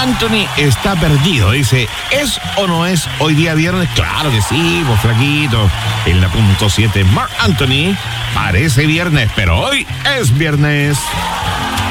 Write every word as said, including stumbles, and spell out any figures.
Anthony está perdido. Dice, ¿es o no es hoy día viernes? Claro que sí, vos flaquito. En la punto siete, Marc Anthony, parece viernes, pero hoy es viernes.